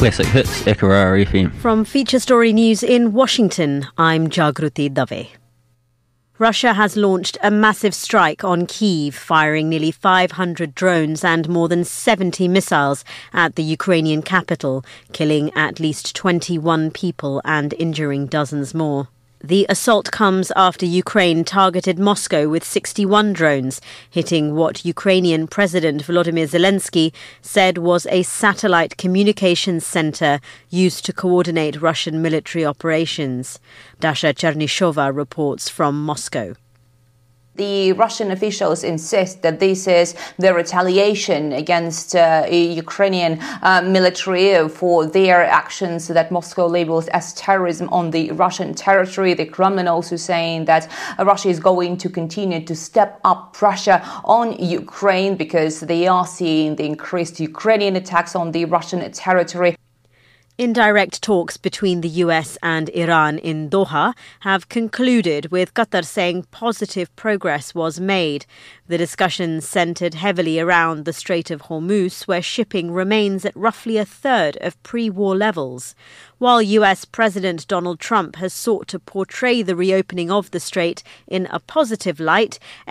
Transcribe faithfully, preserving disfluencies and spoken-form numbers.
Classic hits, Akarara F M. From Feature Story News in Washington, I'm Jagruti Dave. Russia has launched a massive strike on Kyiv, firing nearly five hundred drones and more than seventy missiles at the Ukrainian capital, killing at least twenty-one people and injuring dozens more. The assault comes after Ukraine targeted Moscow with sixty-one drones, hitting what Ukrainian President Volodymyr Zelensky said was a satellite communications centre used to coordinate Russian military operations. Dasha Chernyshova reports from Moscow. The Russian officials insist that this is the retaliation against uh, Ukrainian uh, military for their actions that Moscow labels as terrorism on the Russian territory. The Kremlin also saying that uh, Russia is going to continue to step up pressure on Ukraine because they are seeing the increased Ukrainian attacks on the Russian territory. Indirect talks between the U S and Iran in Doha have concluded, with Qatar saying positive progress was made. The discussions centred heavily around the Strait of Hormuz, where shipping remains at roughly a third of pre-war levels. While U S President Donald Trump has sought to portray the reopening of the strait in a positive light,